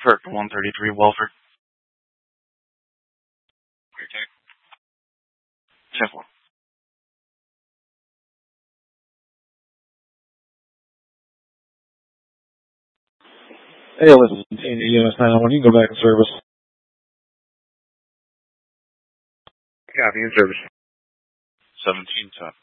Kirk 133 Welford. Okay. 10-4. Hey, listen, EMS 911, you can go back in service. Copy, in service. 17-10.